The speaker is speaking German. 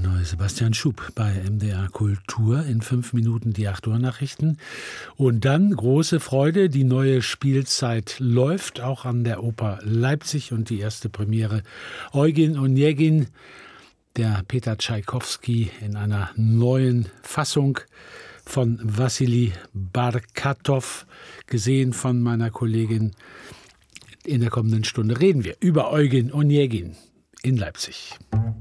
neue Sebastian Schub bei MDR Kultur. In 5 Minuten die 8 Uhr Nachrichten. Und dann große Freude, die neue Spielzeit läuft, auch an der Oper Leipzig. Und die erste Premiere Eugen Onegin, der Peter Tschaikowski in einer neuen Fassung von Wassili Barkatow, gesehen von meiner Kollegin. In der kommenden Stunde reden wir über Eugen Onegin in Leipzig.